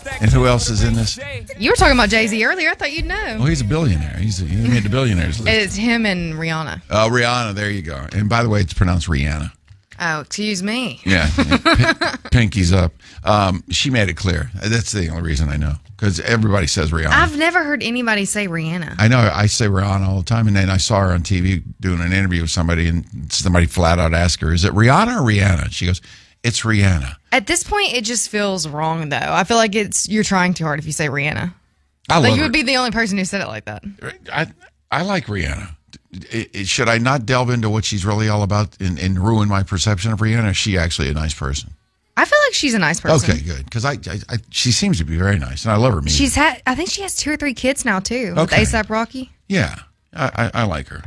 And who else is in this? You were talking about Jay-Z earlier. I thought you'd know. Well, he's a billionaire. He made the billionaires list. It's him and Rihanna. Oh, Rihanna. There you go. And by the way, it's pronounced Rihanna. Oh, excuse me. Yeah. Pinky's up. She made it clear. That's the only reason I know. Because everybody says Rihanna. I've never heard anybody say Rihanna. I know. I say Rihanna all the time. And then I saw her on TV doing an interview with somebody, and somebody flat out asked her, is it Rihanna or Rihanna? She goes, it's Rihanna. At this point, it just feels wrong, though. I feel like you're trying too hard if you say Rihanna. I love you her. would be the only person who said it like that. I like Rihanna. Should I not delve into what she's really all about and ruin my perception of Rihanna? Is she actually a nice person? I feel like she's a nice person. Okay, good. Because she seems to be very nice, and I love her music. I think she has 2 or 3 kids now, too, with Okay. A$AP Rocky. Yeah, I like her.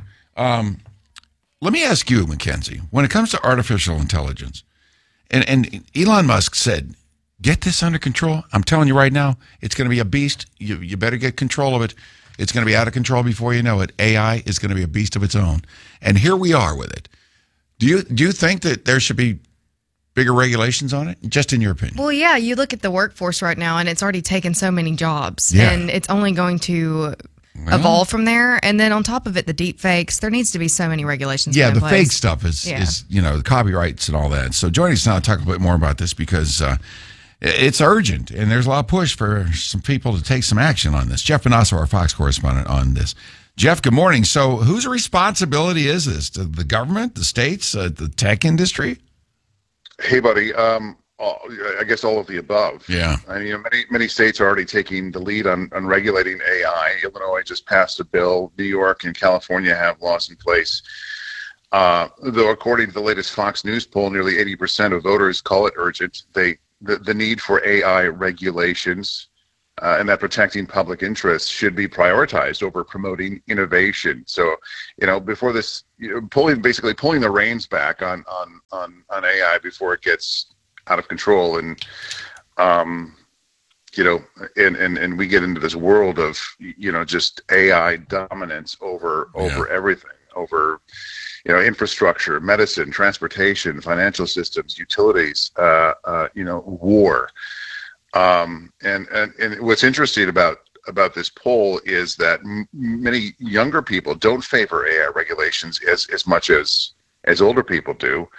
Let me ask you, Mackenzie, when it comes to artificial intelligence, and Elon Musk said, get this under control. I'm telling you right now, it's going to be a beast. You better get control of it. It's going to be out of control before you know it. AI is going to be a beast of its own. And here we are with it. Do you think that there should be bigger regulations on it, just in your opinion? Well, yeah, you look at the workforce right now, and it's already taken so many jobs. Yeah. And it's only going to evolve from there. And then on top of it, the deep fakes, there needs to be so many regulations. Yeah, put in the place. fake stuff is the copyrights and all that. So joining us now to talk a bit more about this, because it's urgent, and there's a lot of push for some people to take some action on this. Jeff Panasso, our Fox correspondent on this. Jeff, good morning. So whose responsibility is this? The government, the states, the tech industry? Hey, buddy. I guess all of the above. Yeah. I mean, many states are already taking the lead on regulating AI. Illinois just passed a bill. New York and California have laws in place. Though, according to the latest Fox News poll, nearly 80% of voters call it urgent. The need for AI regulations and that protecting public interests should be prioritized over promoting innovation. So, before this, pulling the reins back on AI before it gets out of control, and and we get into this world of just AI dominance over everything, over infrastructure, medicine, transportation, financial systems, utilities, war. And what's interesting about this poll is that many younger people don't favor AI regulations as much as older people do.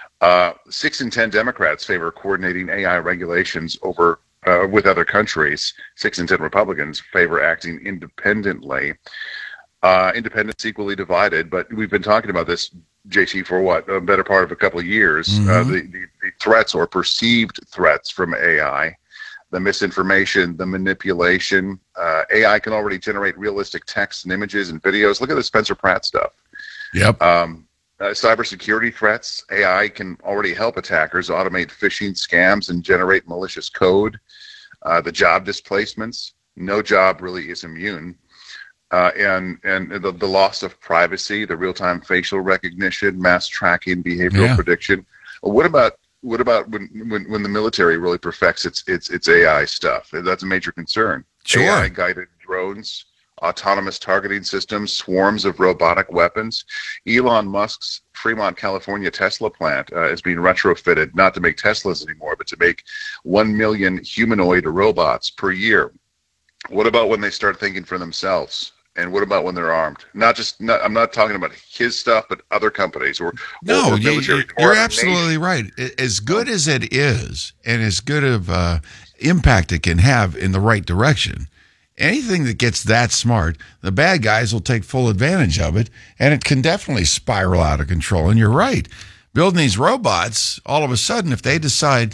6 in 10 Democrats favor coordinating AI regulations over with other countries. 6 in 10 Republicans favor acting independently. Independents equally divided, but we've been talking about this, JT, for a better part of a couple of years. Mm-hmm. The threats or perceived threats from AI, the misinformation, the manipulation. AI can already generate realistic text and images and videos. Look at the Spencer Pratt stuff. Yep. Cybersecurity threats. AI can already help attackers automate phishing scams and generate malicious code. The job displacements. No job really is immune. And the loss of privacy, the real-time facial recognition, mass tracking, behavioral prediction. What about when the military really perfects its AI stuff? That's a major concern. Sure. AI-guided drones, autonomous targeting systems, swarms of robotic weapons. Elon Musk's Fremont, California Tesla plant is being retrofitted not to make Teslas anymore, but to make 1 million humanoid robots per year. What about when they start thinking for themselves? And what about when they're armed? I'm not talking about his stuff, but other companies or military. You're absolutely right. As good as it is, and as good of impact it can have in the right direction, anything that gets that smart, the bad guys will take full advantage of it, and it can definitely spiral out of control. And you're right. Building these robots, all of a sudden, if they decide,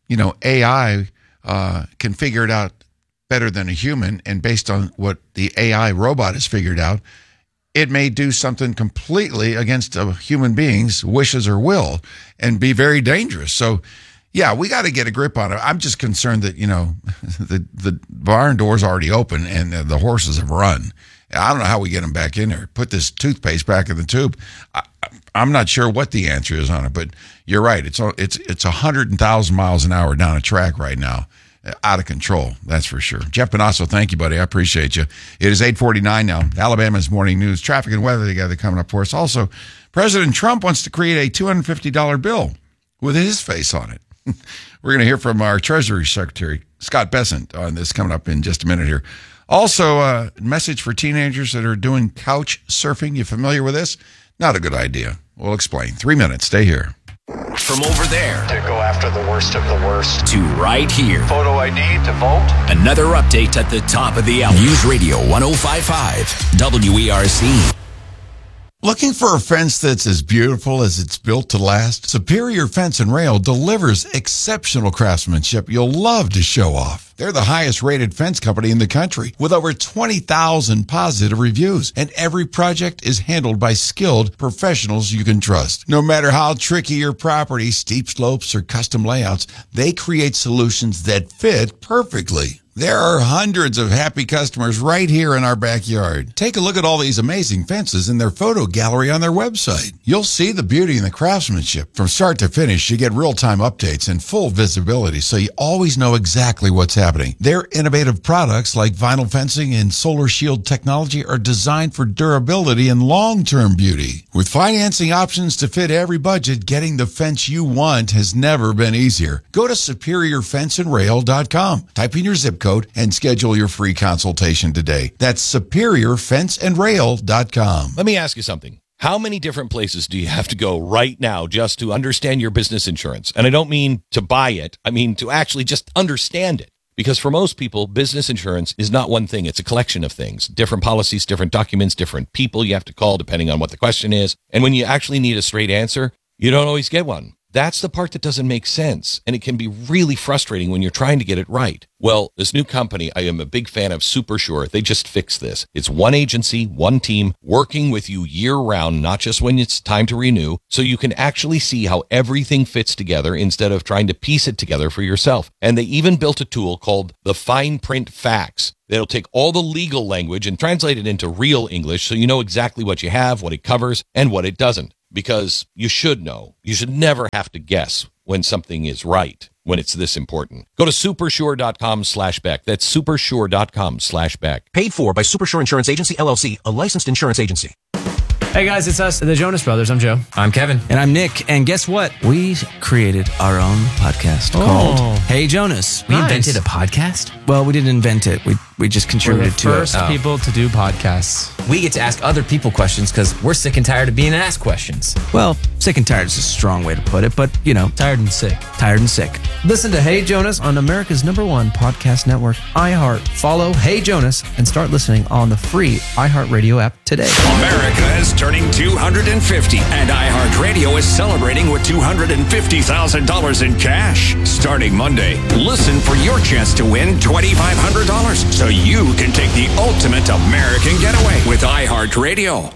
AI can figure it out better than a human, and based on what the AI robot has figured out, it may do something completely against a human being's wishes or will and be very dangerous. So, yeah, we got to get a grip on it. I'm just concerned that, the barn door's already open and the horses have run. I don't know how we get them back in there. Put this toothpaste back in the tube. I'm not sure what the answer is on it, but you're right. It's 100,000 miles an hour down a track right now. Out of control, that's for sure. Jeff Panasso, thank you, buddy. I appreciate you. It is 8:49 now. Alabama's morning news, traffic and weather together coming up for us. Also, President Trump wants to create a $250 bill with his face on it. We're going to hear from our Treasury Secretary, Scott Bessent on this coming up in just a minute here. Also, a message for teenagers that are doing couch surfing. You familiar with this? Not a good idea. We'll explain. 3 minutes. Stay here. From over there to go after the worst of the worst to right here. Photo ID to vote. Another update at the top of the hour. News Radio 105.5 WERC. Looking for a fence that's as beautiful as it's built to last? Superior Fence and Rail delivers exceptional craftsmanship you'll love to show off. They're the highest rated fence company in the country with over 20,000 positive reviews, and every project is handled by skilled professionals you can trust. No matter how tricky your property, steep slopes, or custom layouts, they create solutions that fit perfectly. There are hundreds of happy customers right here in our backyard. Take a look at all these amazing fences in their photo gallery on their website. You'll see the beauty in the craftsmanship. From start to finish, you get real-time updates and full visibility, so you always know exactly what's happening. Their innovative products like vinyl fencing and solar shield technology are designed for durability and long-term beauty. With financing options to fit every budget, getting the fence you want has never been easier. Go to SuperiorFenceandRail.com. Type in your zip code and schedule your free consultation today. That's SuperiorFenceandRail.com. Let me ask you something. How many different places do you have to go right now just to understand your business insurance? And I don't mean to buy it. I mean to actually just understand it. Because for most people, business insurance is not one thing. It's a collection of things. Different policies, different documents, different people you have to call depending on what the question is. And when you actually need a straight answer, you don't always get one. That's the part that doesn't make sense, and it can be really frustrating when you're trying to get it right. Well, this new company, I am a big fan of SuperSure. They just fixed this. It's one agency, one team, working with you year-round, not just when it's time to renew, so you can actually see how everything fits together instead of trying to piece it together for yourself. And they even built a tool called the Fine Print Facts that'll take all the legal language and translate it into real English so you know exactly what you have, what it covers, and what it doesn't. Because you should know. You should never have to guess when something is right, when it's this important. Go to supersure.com/Beck. That's supersure.com/Beck. Paid for by Supersure Insurance Agency, LLC, a licensed insurance agency. Hey guys, it's us, the Jonas Brothers. I'm Joe. I'm Kevin. And I'm Nick. And guess what? We created our own podcast called Hey Jonas. We invented a podcast? Well, we didn't invent it. We just contributed to it. We're the first people to do podcasts. We get to ask other people questions because we're sick and tired of being asked questions. Well, sick and tired is a strong way to put it, but, you know. Tired and sick. Tired and sick. Listen to Hey Jonas on America's #1 podcast network, iHeart. Follow Hey Jonas and start listening on the free iHeartRadio app today. America is turning 250, and iHeartRadio is celebrating with $250,000 in cash. Starting Monday, listen for your chance to win $2,500 so you can take the ultimate American getaway with iHeartRadio.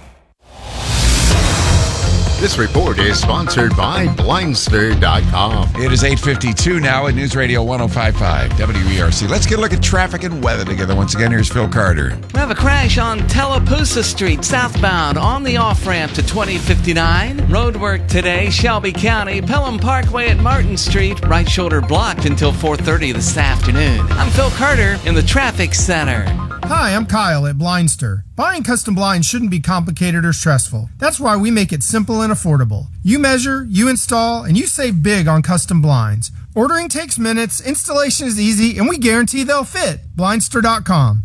This report is sponsored by Blindster.com. It is 8:52 now at News Radio 105.5 WERC. Let's get a look at traffic and weather together. Once again, here's Phil Carter. We have a crash on Tallapoosa Street, southbound, on the off-ramp to 2059. Roadwork today, Shelby County, Pelham Parkway at Martin Street. Right shoulder blocked until 4:30 this afternoon. I'm Phil Carter in the Traffic Center. Hi, I'm Kyle at Blindster. Buying custom blinds shouldn't be complicated or stressful. That's why we make it simple and affordable. You measure, you install, and you save big on custom blinds. Ordering takes minutes, installation is easy, and we guarantee they'll fit. Blindster.com.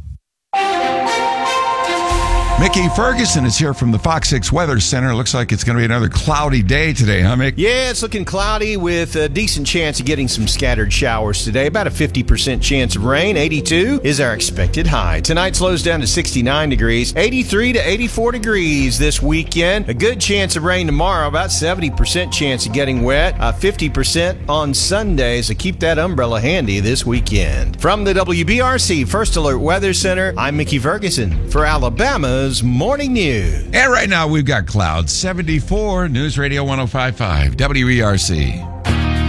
Mickey Ferguson is here from the Fox 6 Weather Center. Looks like it's going to be another cloudy day today, huh, Mick? Yeah, it's looking cloudy with a decent chance of getting some scattered showers today. About a 50% chance of rain. 82 is our expected high. Tonight slows down to 69 degrees. 83 to 84 degrees this weekend. A good chance of rain tomorrow. About 70% chance of getting wet. 50% on Sunday, so keep that umbrella handy this weekend. From the WBRC First Alert Weather Center, I'm Mickey Ferguson for Alabama's Morning News. And right now we've got clouds. 74, News Radio 105.5 WERC.